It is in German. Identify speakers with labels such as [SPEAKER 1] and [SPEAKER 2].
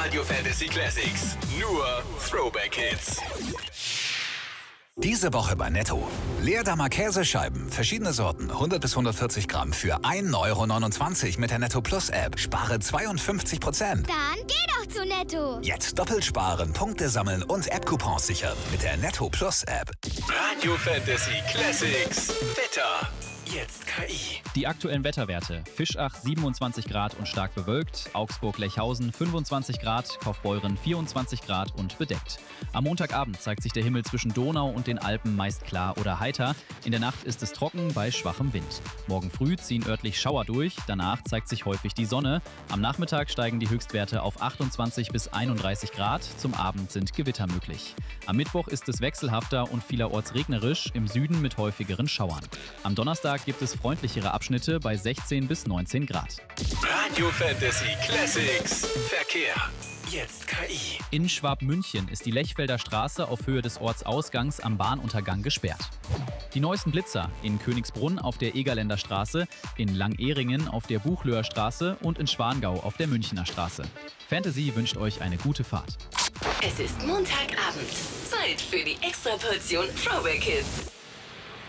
[SPEAKER 1] Radio Fantasy Classics. Nur Throwback Hits.
[SPEAKER 2] Diese Woche bei Netto. Leerdammer Käsescheiben, verschiedene Sorten, 100 bis 140 Gramm für 1,29 € mit der Netto Plus App. Spare 52%.
[SPEAKER 3] Dann geh doch zu Netto.
[SPEAKER 2] Jetzt doppelt sparen, Punkte sammeln und App-Coupons sichern mit der Netto Plus App.
[SPEAKER 1] Radio Fantasy Classics. Wetter. Jetzt KI.
[SPEAKER 4] Die aktuellen Wetterwerte. Fischach 27 Grad und stark bewölkt, Augsburg-Lechhausen 25 Grad, Kaufbeuren 24 Grad und bedeckt. Am Montagabend zeigt sich der Himmel zwischen Donau und den Alpen meist klar oder heiter. In der Nacht ist es trocken bei schwachem Wind. Morgen früh ziehen örtlich Schauer durch, danach zeigt sich häufig die Sonne. Am Nachmittag steigen die Höchstwerte auf 28 bis 31 Grad, zum Abend sind Gewitter möglich. Am Mittwoch ist es wechselhafter und vielerorts regnerisch, im Süden mit häufigeren Schauern. Am Donnerstag gibt es freundlichere Abschnitte bei 16 bis 19 Grad.
[SPEAKER 1] Radio Fantasy Classics. Verkehr. Jetzt KI.
[SPEAKER 4] In Schwabmünchen ist die Lechfelder Straße auf Höhe des Ortsausgangs am Bahnuntergang gesperrt. Die neuesten Blitzer in Königsbrunn auf der Egerländer Straße, in Langehringen auf der Buchlöher Straße und in Schwangau auf der Münchner Straße. Fantasy wünscht euch eine gute Fahrt.
[SPEAKER 5] Es ist Montagabend. Zeit für die Extraportion Throwback Hits.